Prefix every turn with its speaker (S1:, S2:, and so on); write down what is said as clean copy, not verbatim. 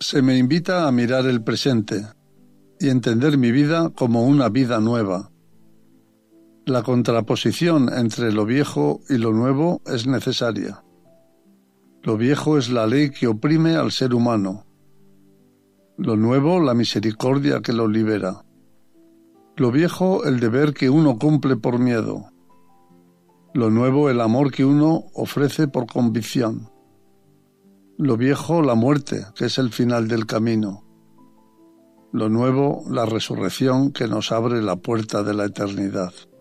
S1: Se me invita a mirar el presente y entender mi vida como una vida nueva. La contraposición entre lo viejo y lo nuevo es necesaria. Lo viejo es la ley que oprime al ser humano. Lo nuevo, la misericordia que lo libera. Lo viejo, el deber que uno cumple por miedo. Lo nuevo, el amor que uno ofrece por convicción. Lo viejo, la muerte, que es el final del camino. Lo nuevo, la resurrección que nos abre la puerta de la eternidad.